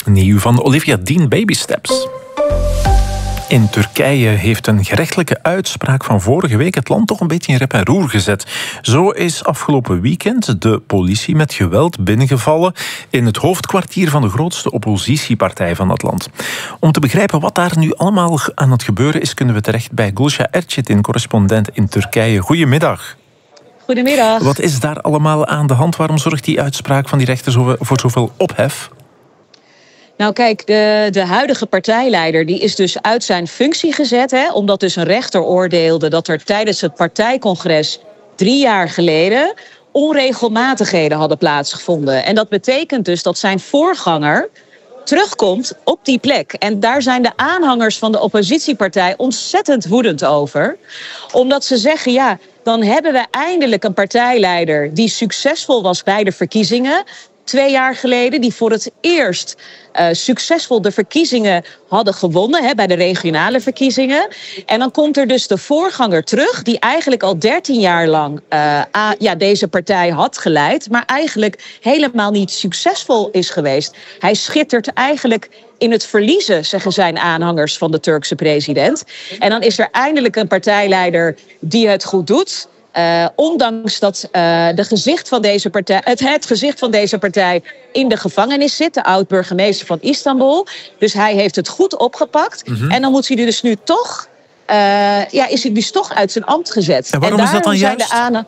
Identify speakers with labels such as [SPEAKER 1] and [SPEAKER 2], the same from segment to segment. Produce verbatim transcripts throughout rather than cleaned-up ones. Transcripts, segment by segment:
[SPEAKER 1] Nieuw van Olivia Dean, Baby Steps. In Turkije heeft een gerechtelijke uitspraak van vorige week het land toch een beetje in rep en roer gezet. Zo is afgelopen weekend de politie met geweld binnengevallen in het hoofdkwartier van de grootste oppositiepartij van het land. Om te begrijpen wat daar nu allemaal aan het gebeuren is, kunnen we terecht bij Gülşah Erçetin, correspondent in Turkije. Goedemiddag.
[SPEAKER 2] Goedemiddag.
[SPEAKER 1] Wat is daar allemaal aan de hand? Waarom zorgt die uitspraak van die rechter voor zoveel ophef?
[SPEAKER 2] Nou kijk, de, de huidige partijleider die is dus uit zijn functie gezet, hè, omdat dus een rechter oordeelde dat er tijdens het partijcongres drie jaar geleden onregelmatigheden hadden plaatsgevonden. En dat betekent dus dat zijn voorganger terugkomt op die plek. En daar zijn de aanhangers van de oppositiepartij ontzettend woedend over. Omdat ze zeggen, ja, dan hebben we eindelijk een partijleider die succesvol was bij de verkiezingen. Twee jaar geleden, die voor het eerst uh, succesvol de verkiezingen hadden gewonnen, hè, bij de regionale verkiezingen. En dan komt er dus de voorganger terug, die eigenlijk al dertien jaar lang uh, a, ja, deze partij had geleid, maar eigenlijk helemaal niet succesvol is geweest. Hij schittert eigenlijk in het verliezen, zeggen zijn aanhangers van de Turkse president. En dan is er eindelijk een partijleider die het goed doet. Uh, ondanks dat uh, de gezicht van deze partij, het, het gezicht van deze partij in de gevangenis zit, de oud-burgemeester van Istanbul. Dus hij heeft het goed opgepakt. Mm-hmm. En dan moet hij dus nu toch, uh, ja, is hij dus toch uit zijn ambt gezet.
[SPEAKER 1] En waarom en is dat dan
[SPEAKER 2] zijn
[SPEAKER 1] juist?
[SPEAKER 2] De aan...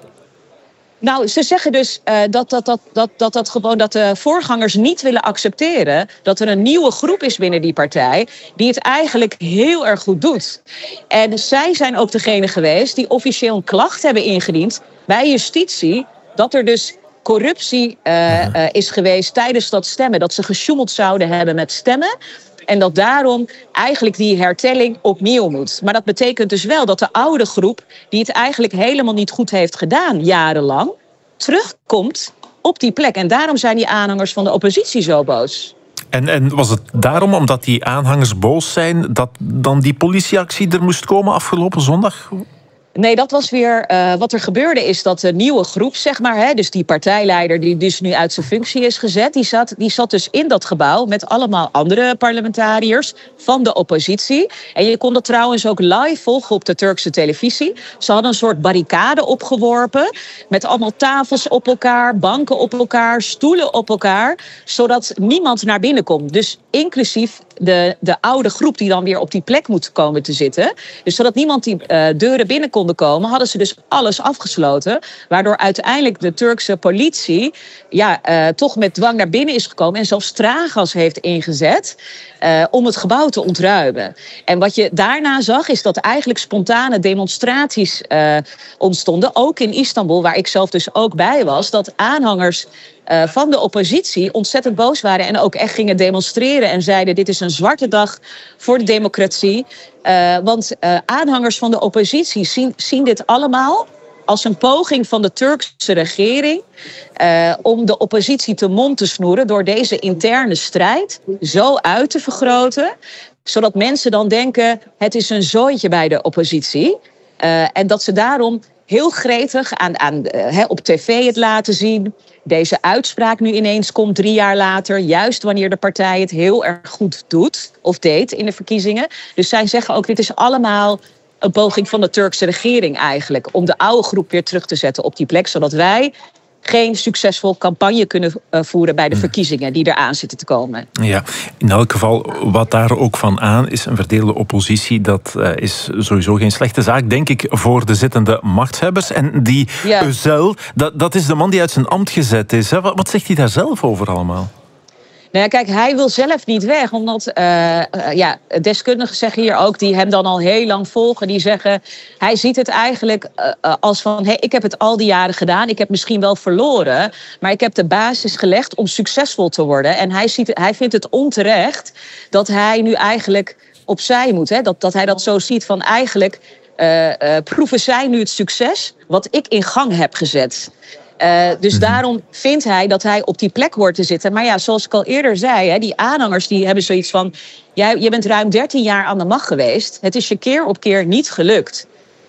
[SPEAKER 2] Nou, ze zeggen dus uh, dat, dat, dat, dat, dat, dat, gewoon dat de voorgangers niet willen accepteren dat er een nieuwe groep is binnen die partij die het eigenlijk heel erg goed doet. En zij zijn ook degene geweest die officieel een klacht hebben ingediend bij justitie dat er dus corruptie uh, uh, is geweest tijdens dat stemmen. Dat ze gesjoemeld zouden hebben met stemmen. En dat daarom eigenlijk die hertelling opnieuw moet. Maar dat betekent dus wel dat de oude groep, die het eigenlijk helemaal niet goed heeft gedaan, jarenlang, terugkomt op die plek. En daarom zijn die aanhangers van de oppositie zo boos.
[SPEAKER 1] En, en was het daarom, omdat die aanhangers boos zijn, dat dan die politieactie er moest komen afgelopen zondag?
[SPEAKER 2] Nee, dat was weer uh, wat er gebeurde is dat de nieuwe groep, zeg maar, hè, dus die partijleider die dus nu uit zijn functie is gezet, die zat, die zat dus in dat gebouw met allemaal andere parlementariërs van de oppositie. En je kon dat trouwens ook live volgen op de Turkse televisie. Ze hadden een soort barricade opgeworpen met allemaal tafels op elkaar, banken op elkaar, stoelen op elkaar, zodat niemand naar binnen komt. Dus inclusief de, de oude groep die dan weer op die plek moet komen te zitten. Dus zodat niemand die uh, deuren binnen konden komen, hadden ze dus alles afgesloten. Waardoor uiteindelijk de Turkse politie ja, uh, toch met dwang naar binnen is gekomen en zelfs traangas heeft ingezet uh, om het gebouw te ontruimen. En wat je daarna zag is dat eigenlijk spontane demonstraties uh, ontstonden. Ook in Istanbul, waar ik zelf dus ook bij was. Dat aanhangers Uh, van de oppositie ontzettend boos waren en ook echt gingen demonstreren en zeiden dit is een zwarte dag voor de democratie. Uh, want uh, aanhangers van de oppositie zien, zien dit allemaal als een poging van de Turkse regering uh, om de oppositie te mond te snoeren door deze interne strijd zo uit te vergroten, zodat mensen dan denken het is een zooitje bij de oppositie. Uh, en dat ze daarom heel gretig aan, aan, uh, he, op tv het laten zien. Deze uitspraak nu ineens komt drie jaar later, juist wanneer de partij het heel erg goed doet of deed in de verkiezingen. Dus zij zeggen ook, dit is allemaal een poging van de Turkse regering eigenlijk om de oude groep weer terug te zetten op die plek, zodat wij geen succesvol campagne kunnen uh, voeren bij de verkiezingen die eraan zitten te komen.
[SPEAKER 1] Ja, in elk geval, wat daar ook van aan is, een verdeelde oppositie, dat uh, is sowieso geen slechte zaak, denk ik, voor de zittende machthebbers. En die ja. Özel, dat, dat is de man die uit zijn ambt gezet is. Hè? Wat, wat zegt hij daar zelf over allemaal?
[SPEAKER 2] Nou ja, kijk, hij wil zelf niet weg, omdat uh, uh, ja, deskundigen zeggen hier ook, die hem dan al heel lang volgen, die zeggen, hij ziet het eigenlijk uh, uh, als van, hey, ik heb het al die jaren gedaan, ik heb misschien wel verloren, maar ik heb de basis gelegd om succesvol te worden. En hij, ziet, hij vindt het onterecht dat hij nu eigenlijk opzij moet, hè? Dat, dat hij dat zo ziet van eigenlijk uh, uh, proeven zij nu het succes wat ik in gang heb gezet. Uh, dus mm-hmm. daarom vindt hij dat hij op die plek hoort te zitten. Maar ja, zoals ik al eerder zei, hè, die aanhangers die hebben zoiets van, jij, je bent ruim dertien jaar aan de macht geweest. Het is je keer op keer niet gelukt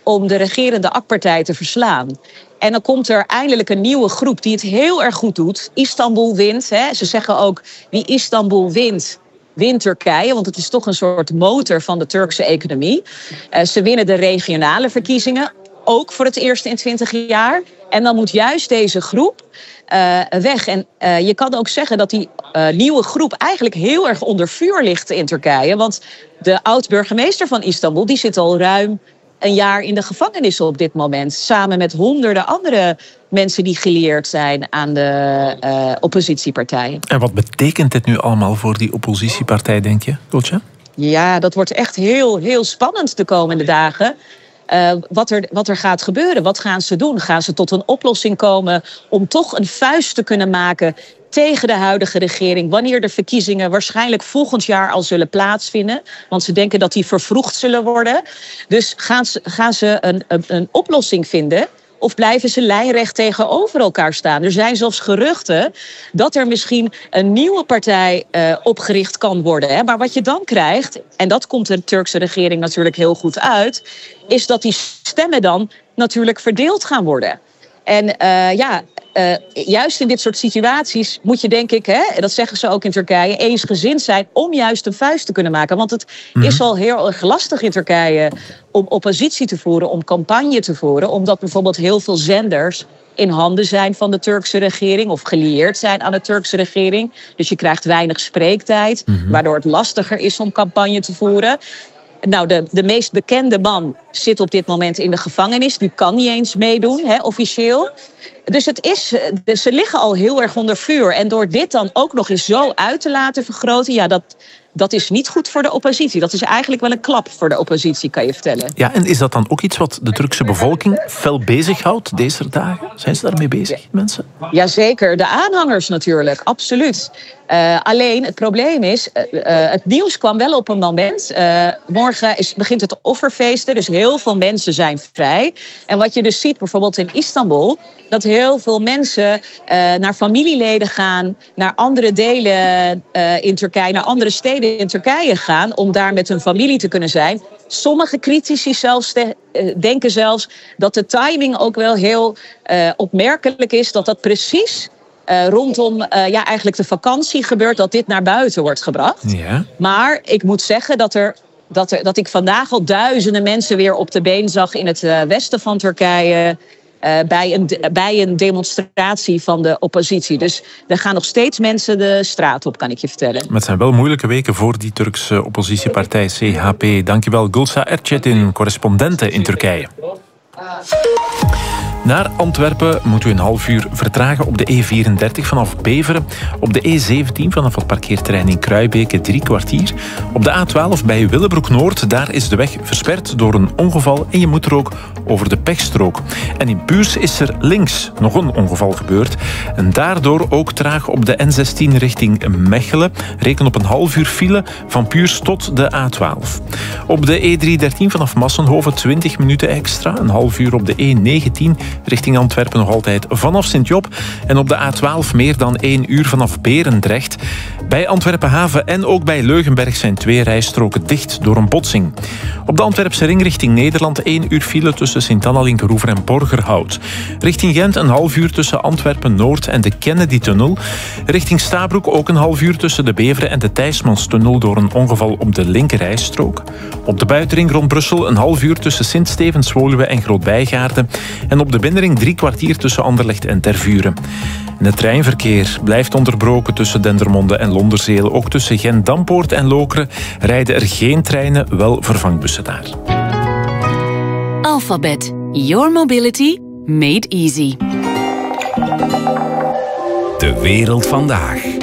[SPEAKER 2] om de regerende A K P-partij te verslaan. En dan komt er eindelijk een nieuwe groep die het heel erg goed doet. Istanbul wint. Hè. Ze zeggen ook, wie Istanbul wint, wint Turkije. Want het is toch een soort motor van de Turkse economie. Uh, ze winnen de regionale verkiezingen. Ook voor het eerst in twintig jaar. En dan moet juist deze groep uh, weg. En uh, je kan ook zeggen dat die uh, nieuwe groep eigenlijk heel erg onder vuur ligt in Turkije. Want de oud-burgemeester van Istanbul die zit al ruim een jaar in de gevangenis op dit moment. Samen met honderden andere mensen die gelieerd zijn aan de uh, oppositiepartijen.
[SPEAKER 1] En wat betekent dit nu allemaal voor die oppositiepartij, denk je, Gülce?
[SPEAKER 2] Ja, dat wordt echt heel, heel spannend de komende dagen. Uh, wat, er, wat er gaat gebeuren. Wat gaan ze doen? Gaan ze tot een oplossing komen om toch een vuist te kunnen maken tegen de huidige regering, wanneer de verkiezingen waarschijnlijk volgend jaar al zullen plaatsvinden. Want ze denken dat die vervroegd zullen worden. Dus gaan ze, gaan ze een, een, een oplossing vinden? Of blijven ze lijnrecht tegenover elkaar staan? Er zijn zelfs geruchten dat er misschien een nieuwe partij uh, opgericht kan worden. Hè? Maar wat je dan krijgt, en dat komt de Turkse regering natuurlijk heel goed uit, is dat die stemmen dan natuurlijk verdeeld gaan worden. En uh, ja, uh, juist in dit soort situaties moet je denk ik, hè, dat zeggen ze ook in Turkije, eensgezind zijn om juist een vuist te kunnen maken. Want het mm-hmm. is al heel erg lastig in Turkije om oppositie te voeren, om campagne te voeren. Omdat bijvoorbeeld heel veel zenders in handen zijn van de Turkse regering of gelieerd zijn aan de Turkse regering. Dus je krijgt weinig spreektijd, mm-hmm. waardoor het lastiger is om campagne te voeren. Nou, de, de meest bekende man zit op dit moment in de gevangenis. Die kan niet eens meedoen, hè, officieel. Dus het is, dus ze liggen al heel erg onder vuur. En door dit dan ook nog eens zo uit te laten vergroten, ja, dat, dat is niet goed voor de oppositie. Dat is eigenlijk wel een klap voor de oppositie, kan je vertellen.
[SPEAKER 1] Ja, en is dat dan ook iets wat de Turkse bevolking fel bezighoudt deze dagen? Zijn ze daarmee bezig, mensen?
[SPEAKER 2] Jazeker, de aanhangers natuurlijk, absoluut. Uh, alleen het probleem is, uh, uh, het nieuws kwam wel op een moment. Uh, morgen is, begint het offerfeesten, dus heel veel mensen zijn vrij. En wat je dus ziet bijvoorbeeld in Istanbul, dat heel veel mensen uh, naar familieleden gaan, naar andere delen uh, in Turkije, naar andere steden in Turkije gaan, om daar met hun familie te kunnen zijn. Sommige critici zelfs te, uh, denken zelfs dat de timing ook wel heel uh, opmerkelijk is, dat dat precies Uh, rondom uh, ja, eigenlijk de vakantie gebeurt, dat dit naar buiten wordt gebracht.
[SPEAKER 1] Ja.
[SPEAKER 2] Maar ik moet zeggen dat, er, dat, er, dat ik vandaag al duizenden mensen weer op de been zag in het uh, westen van Turkije, Uh, bij, een, bij een demonstratie van de oppositie. Dus er gaan nog steeds mensen de straat op, kan ik je vertellen.
[SPEAKER 1] Maar het zijn wel moeilijke weken voor die Turkse oppositiepartij C H P. Dankjewel, Gülce Erçetin, correspondente in Turkije. Naar Antwerpen moet u een half uur vertragen op de E vierendertig vanaf Beveren. Op de E zeventien vanaf het parkeerterrein in Kruibeke drie kwartier. Op de A twaalf bij Willebroek-Noord, daar is de weg versperd door een ongeval en je moet er ook over de pechstrook. En in Puurs is er links nog een ongeval gebeurd. En daardoor ook traag op de N zestien richting Mechelen. Reken op een half uur file van Puurs tot de A twaalf. Op de E driehonderddertien vanaf Massenhoven twintig minuten extra. Een half uur op de E negentien richting Antwerpen nog altijd vanaf Sint-Job. En op de A twaalf meer dan één uur vanaf Berendrecht. Bij Antwerpen Haven en ook bij Leugenberg zijn twee rijstroken dicht door een botsing. Op de Antwerpse ring richting Nederland één uur file tussen Sint-Anna, Linkeroever en Borgerhout. Richting Gent een half uur tussen Antwerpen-Noord en de Kennedy-tunnel. Richting Stabroek ook een half uur tussen de Beveren en de Thijsmanstunnel door een ongeval op de linkerrijstrook. Op de buitenring rond Brussel een half uur tussen Sint-Stevens, Woluwe en Groot-Bijgaarden. En op de binnenring drie kwartier tussen Anderlecht en Tervuren. En het treinverkeer blijft onderbroken tussen Dendermonde en Londerzeel. Ook tussen Gent-Dampoort en Lokeren rijden er geen treinen, wel vervangbussen daar.
[SPEAKER 3] Alphabet. Your mobility made easy.
[SPEAKER 4] De wereld vandaag.